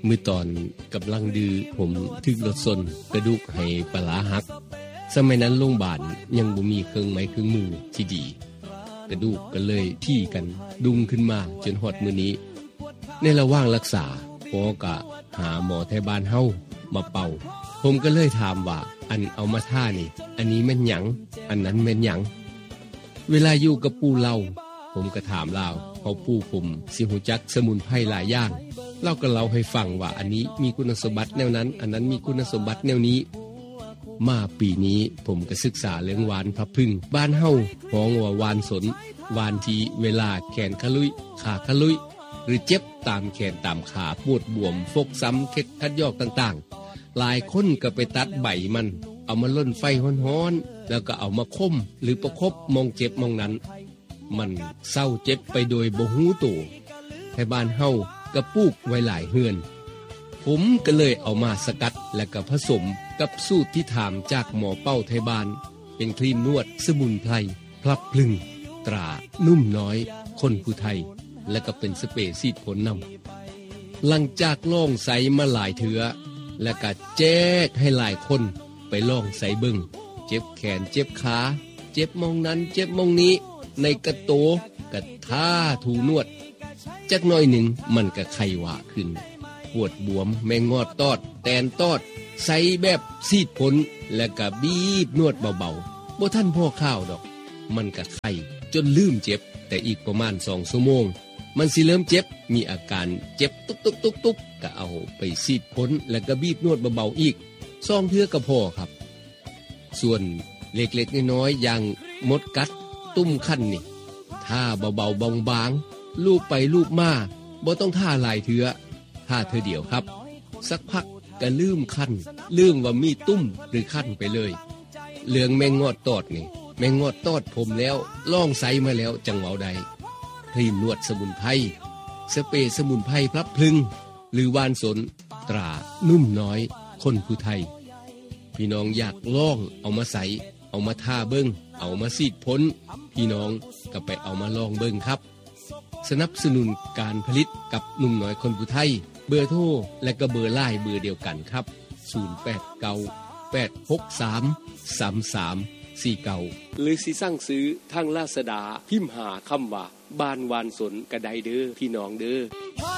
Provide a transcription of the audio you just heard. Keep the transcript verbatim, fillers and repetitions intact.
มื้อตอนกำลังดื้อผมถึกรถชนกระดูกให้ปลาหักสมัยนั้นโรงพยาบาลยังบ่มีเครื่องไม้เครื่องมือที่ดีกระดูกก็เลยที่กันดุงขึ้นมาจนฮอดมื้อนี้ในระหว่างรักษาหมอก็หาหมอแถวบ้านเฮามาเป่าผมก็เลยถามว่าอันเอามาท่านี่อันนี้แม่นหยังอันนั้นแม่นหยังเวลาอยู่กับปู่เราผมก็ถามลาวเพราะปู่ผมสิรู้จักสมุนไพรหลายอย่างเราก็เล่าให้ฟังว่าอันนี้มีคุณสมบัติแนวนั้นอันนั้นมีคุณสมบัติแนวนี้มาปีนี้ผมก็ศึกษาเรื่องหวานพับพึ่งบ้านเฮาฮ้องว่าหวานสนหวานที่เวลาแขนขลุยขาขลุยหรือเจ็บตามแขนตามขาปวดบวมฟกซ้ำเค็ดคัดยอกต่างๆหลายคนก็ไปตัดใบมันเอามาล่นไฟฮ้อนๆแล้วก็เอามาคมหรือประคบมองเจ็บมองนั้นมันเศร้าเจ็บไปโดยบ่ฮู้ตัวให้บ้านเฮาก็ปลูกไว้หลายเฮือนผมก็เลยเอามาสกัดและก็ผสมกับสูตรที่ถามจากหมอเป้าไทยบ้านเป็นครีมนวดสมุนไพรพลับพลึงตรานุ่มน้อยคนผู้ไทยและก็เป็นสเปรย์ฉีดผลนำหลังจากลองใส่มาหลายเถือและก็แจกให้หลายคนไปลองใส่เบิ่งเจ็บแขนเจ็บขาเจ็บมองนั้นเจ็บมองนี้ในกระโตกระท่าถูนวดจักหน่อยหนึ่งมันก็ไข้หวาขึ้นปวดบวมแมงงอดตอดแตนตอดใส่แบบซีดผลและก็บีบนวดเบาๆบ่ทันพอข้าวดอกมันก็ไข้จนลืมเจ็บแต่อีกประมาณสองชั่วโมงมันสิเริ่มเจ็บมีอาการเจ็บตุ๊บๆๆๆก็เอาไปซีดผลแล้วก็บีบนวดเบาๆอีกสองเทื่อก็พอครับส่วนเล็กๆน้อยๆอย่างมดกัดตุ้มคันนี่ท่าเบาๆบางๆลูบไปลูบมาบ่ต้องท่าหลายเทื่อท่าเทื่อเดียวครับสักพักก็ลืมคันลืมว่ามีตุ้มหรือคันไปเลยเรื่องแมงงอดตอดนี่แมงงอดตอดผมแล้วลองใส่มาแล้วจังเว้าใดครีมนวดสมุนไพรสเปรย์สมุนไพรพลับพลึงหรือวานสนตรานุ่มน้อยคนผู้ไทยพี่น้องอยากลองเอามาใส่เอามาทาเบิ่งเอามาซีดพ้นพี่น้องก็ไปเอามาลองเบิ่งครับสนับสนุนการผลิตกับหนุ่มน้อยคนผู้ไทยเบอร์โทรและก็เบอร์ไลน์เบอร์เดียวกันครับศูนย์ แปด เก้า แปด หก สาม สาม สาม สี่ เก้าหรือสิสั่งซื้อทางลาซาด้าพิมพ์หาคำว่าบ้านวานสนก็ได้เด้อพี่น้องเด้อ